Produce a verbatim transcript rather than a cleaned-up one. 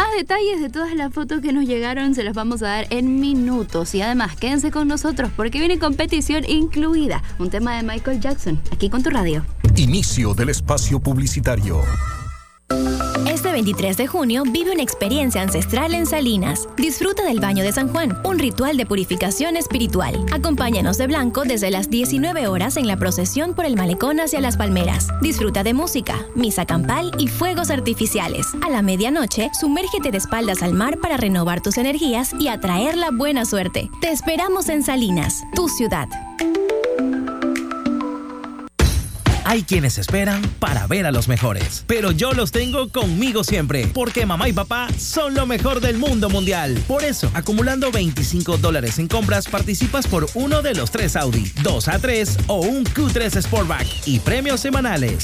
Más detalles de todas las fotos que nos llegaron se los vamos a dar en minutos. Y además, quédense con nosotros porque viene competición incluida. Un tema de Michael Jackson, aquí con tu radio. Inicio del espacio publicitario. Este veintitrés de junio vive una experiencia ancestral en Salinas. Disfruta del Baño de San Juan, un ritual de purificación espiritual. Acompáñanos de blanco desde las diecinueve horas en la procesión por el malecón hacia las palmeras. Disfruta de música, misa campal y fuegos artificiales. A la medianoche, sumérgete de espaldas al mar para renovar tus energías y atraer la buena suerte. Te esperamos en Salinas, tu ciudad. Hay quienes esperan para ver a los mejores, pero yo los tengo conmigo siempre, porque mamá y papá son lo mejor del mundo mundial. Por eso, acumulando veinticinco dólares en compras, participas por uno de los tres Audi, dos A tres o un Q tres Sportback y premios semanales.